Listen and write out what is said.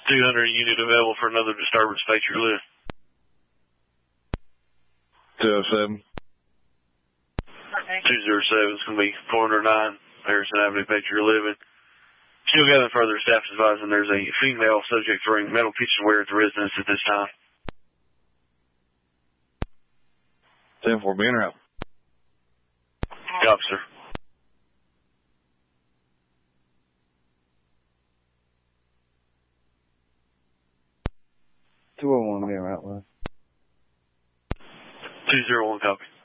200 unit available for another disturbance, Patriot Live. 207. 207 is going to be 409 Harrison Avenue, Patriot Living. Still gathering further, staff is advising there's a female subject wearing metal kitchenware at the residence at this time. 10-4, being out. Copy, sir. $201 being out, left. 201, copy.